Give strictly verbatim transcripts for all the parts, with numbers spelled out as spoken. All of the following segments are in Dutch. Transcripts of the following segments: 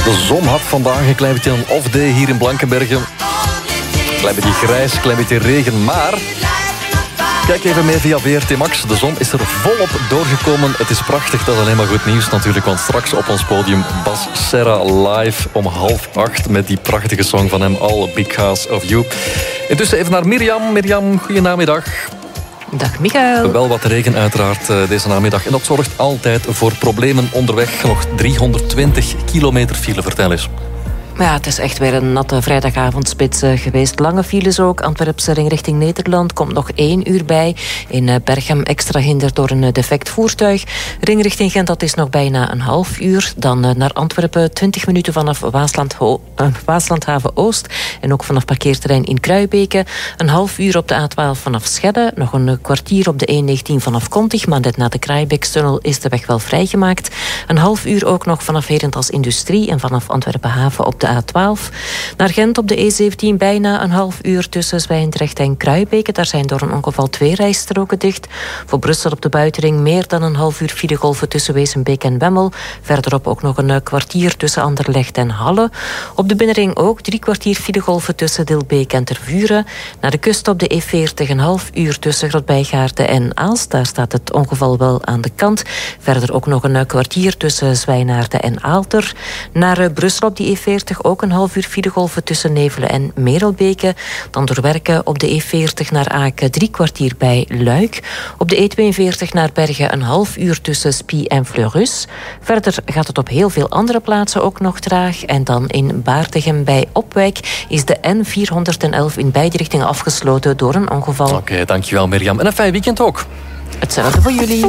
De zon had vandaag een klein beetje een off-day hier in Blankenbergen. Een klein beetje grijs, een klein beetje regen, maar... Kijk even mee via V R T Max. De zon is er volop doorgekomen. Het is prachtig, dat is alleen maar goed nieuws natuurlijk. Want straks op ons podium Bas Serra live om half acht... met die prachtige song van hem, All Because of You. Intussen even naar Mirjam. Mirjam, goedenamiddag. Dag Michael. Wel wat regen uiteraard deze namiddag. En dat zorgt altijd voor problemen onderweg. Nog driehonderdtwintig kilometer file, vertel eens. Ja, het is echt weer een natte vrijdagavondspits geweest. Lange files ook. Antwerpse ring richting Nederland komt nog één uur bij. In Berchem extra hinder door een defect voertuig. Ring richting Gent, dat is nog bijna een half uur. Dan naar Antwerpen, twintig minuten vanaf Waasland, uh, Waaslandhaven Oost. En ook vanaf parkeerterrein in Kruibeke. Een half uur op de A twaalf vanaf Schedde. Nog een kwartier op de E negentien vanaf Kontig. Maar net na de Kraaibeekstunnel is de weg wel vrijgemaakt. Een half uur ook nog vanaf Herentals Industrie. En vanaf Antwerpen Haven op de A twaalf. Naar Gent op de E zeventien bijna een half uur tussen Zwijndrecht en Kruibeke. Daar zijn door een ongeval twee rijstroken dicht. Voor Brussel op de buitenring meer dan een half uur filegolven tussen Wezenbeek en Wemmel. Verderop ook nog een kwartier tussen Anderlecht en Halle. Op de binnenring ook drie kwartier filegolven tussen Dilbeek en Tervuren. Naar de kust op de E veertig een half uur tussen Grotbijgaarden en Aalst. Daar staat het ongeval wel aan de kant. Verder ook nog een kwartier tussen Zwijnaarden en Aalter. Naar Brussel op die E veertig ook een half uur filegolven tussen Nevelen en Merelbeke. Dan doorwerken op de E veertig naar Aken drie kwartier bij Luik. Op de E tweeënveertig naar Bergen een half uur tussen Spie en Fleurus. Verder gaat het op heel veel andere plaatsen ook nog traag. En dan in Baartegem bij Opwijk is de N vierhonderdelf in beide richtingen afgesloten door een ongeval. Oké, okay, dankjewel Mirjam. En een fijn weekend ook. Hetzelfde voor jullie.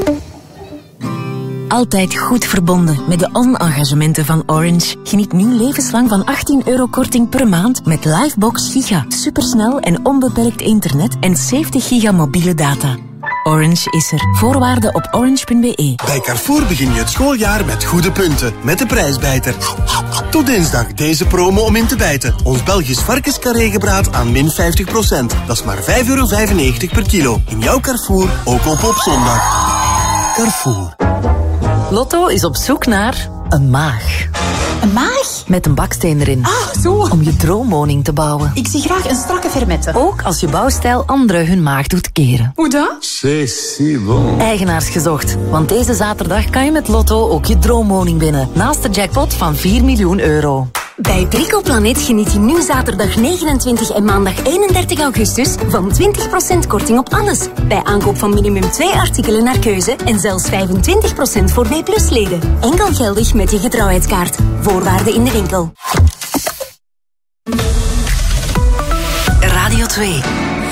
Altijd goed verbonden met de on-engagementen van Orange. Geniet nu levenslang van achttien euro korting per maand met Livebox Giga. Supersnel en onbeperkt internet en zeventig giga mobiele data. Orange is er. Voorwaarden op orange punt b e. Bij Carrefour begin je het schooljaar met goede punten. Met de prijsbijter. Tot dinsdag deze promo om in te bijten. Ons Belgisch varkenscarré-gebraad aan min vijftig procent. Dat is maar vijf euro vijfennegentig per kilo. In jouw Carrefour, ook op op zondag. Carrefour. Lotto is op zoek naar een maag. Een maag? Met een baksteen erin. Ah, zo. Om je droomwoning te bouwen. Ik zie graag een strakke fermette. Ook als je bouwstijl anderen hun maag doet keren. Hoe dan? C'est si bon. Eigenaars gezocht. Want deze zaterdag kan je met Lotto ook je droomwoning winnen. Naast de jackpot van vier miljoen euro. Bij Bricoplanet geniet je nu zaterdag negenentwintig en maandag eenendertig augustus van twintig procent korting op alles. Bij aankoop van minimum twee artikelen naar keuze en zelfs vijfentwintig procent voor B plus leden. Enkel geldig met je getrouwheidskaart. Voorwaarden in de winkel. Radio twee.